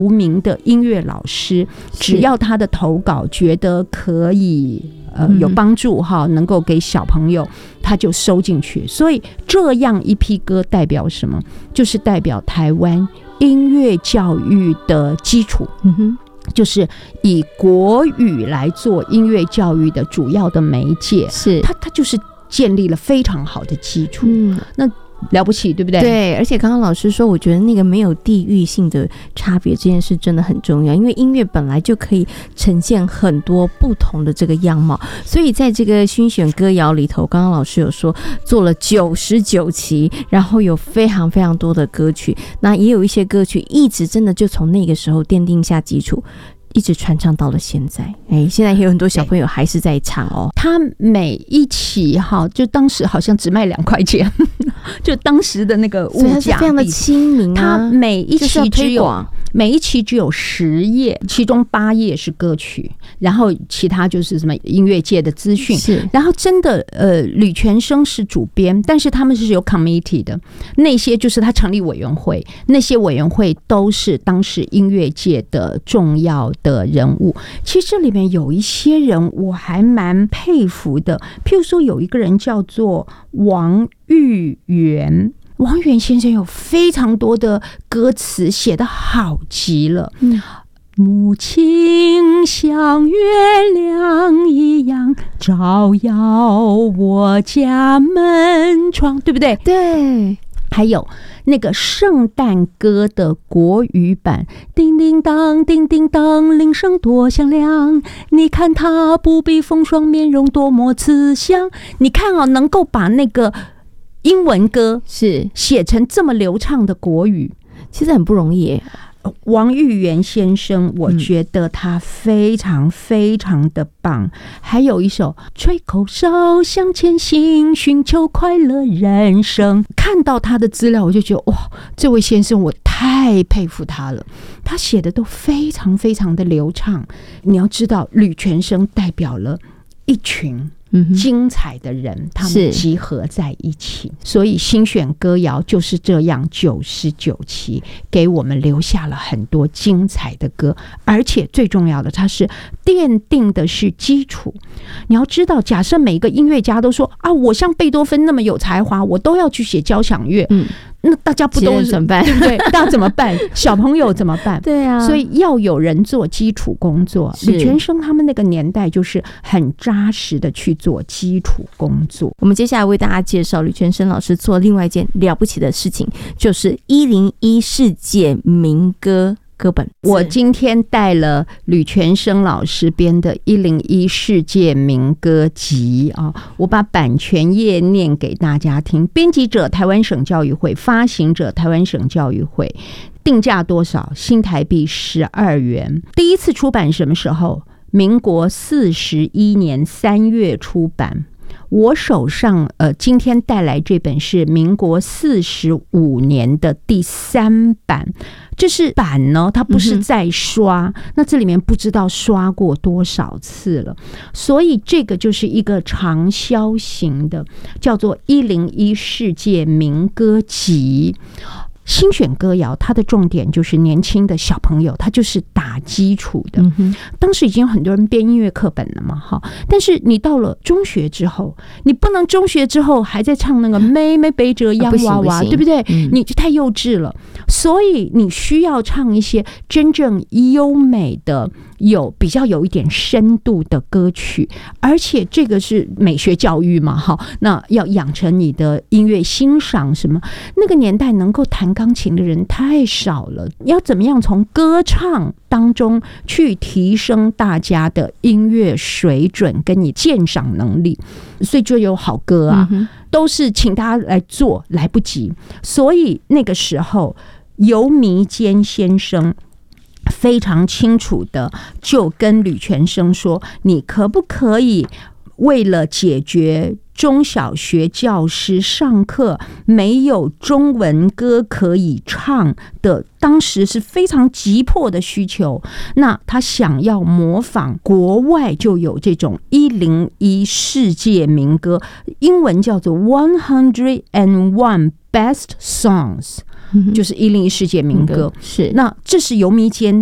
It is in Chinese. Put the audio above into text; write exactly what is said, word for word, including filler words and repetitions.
无名的音乐老师，只要他的投稿觉得可以呃有帮助哈，能够给小朋友，他就收进去。所以这样一批歌代表什么？就是代表台湾音乐教育的基础。嗯哼。就是以国语来做音乐教育的主要的媒介，是它，它就是建立了非常好的基础。嗯，那了不起，对不对？ 对，而且刚刚老师说，我觉得那个没有地域性的差别这件事真的很重要，因为音乐本来就可以呈现很多不同的这个样貌，所以在这个新选歌谣里头，刚刚老师有说做了九十九期，然后有非常非常多的歌曲，那也有一些歌曲一直真的就从那个时候奠定下基础，一直传唱到了现在。哎，现在也有很多小朋友还是在唱哦。 他每一期哈，就当时好像只卖两块钱，就当时的那个物价， 所以非常的亲民啊。 他每一期只有每一期只有十页，其中八页是歌曲，然后其他就是什么音乐界的资讯。是，然后真的呃，吕全生是主编，但是他们是有 committee 的，那些就是他成立委员会，那些委员会都是当时音乐界的重要的人物。其实这里面有一些人我还蛮佩服的，譬如说有一个人叫做王玉元，王源先生有非常多的歌词写得好极了。嗯，母亲像月亮一样照耀我家门窗，对不对？ 对。 还有那个圣诞歌的国语版，叮叮当叮叮当，铃声多响亮，你看它不必风霜，面容多么慈祥。你看啊，能够把那个英文歌是写成这么流畅的国语， 其实很不容易耶。 王玉元先生，我觉得他非常非常的棒。嗯、还有一首《吹口哨向前行，寻求快乐人生》。看到他的资料，我就觉得哇，这位先生我太佩服他了。他写的都非常非常的流畅。你要知道，吕全生代表了一群精彩的人，他们集合在一起，所以新选歌谣就是这样九十九期给我们留下了很多精彩的歌，而且最重要的，它是奠定的是基础。你要知道，假设每一个音乐家都说啊，我像贝多芬那么有才华，我都要去写交响乐，嗯，那大家不都怎么办？ 对不对？大家怎么办？小朋友怎么办？ 对啊， 所以要有人做基础工作。吕全生他们那个年代就是很扎实的去做基础工作。 我们接下来为大家介绍吕全生老师做另外一件了不起的事情，就是一零一世界民歌歌本。 我今天带了吕全生老师编的一零一世界民歌集啊，我把版权页念给大家听。编辑者台湾省教育会，发行者台湾省教育会，定价多少？新台币十二元。第一次出版什么时候？民国四十一年三月出版。我手上呃，今天带来这本是民国四十五年的第三版，这是版呢，它不是在刷，嗯、那这里面不知道刷过多少次了，所以这个就是一个长销型的，叫做一零一世界民歌集。新选歌谣它的重点就是年轻的小朋友，他就是打基础的。嗯、当时已经有很多人编音乐课本了嘛，哈。但是你到了中学之后，你不能中学之后还在唱那个妹妹背着洋娃娃，啊、对不对？嗯、你就太幼稚了。所以你需要唱一些真正优美的、有比较有一点深度的歌曲，而且这个是美学教育嘛，哈。那要养成你的音乐欣赏什么？那个年代能够弹钢琴的人太少了，要怎么样从歌唱当中去提升大家的音乐水准跟你鉴赏能力？所以就有好歌啊，嗯、都是请大家来做，来不及。所以那个时候，游弥坚先生非常清楚的就跟吕全生说，你可不可以为了解决中小学教师上课没有中文歌可以唱的，当时是非常急迫的需求，那他想要模仿国外就有这种一零一世界民歌，英文叫做 one hundred and one best songs。 就是一零一世界民歌。 是， 那这是游迷间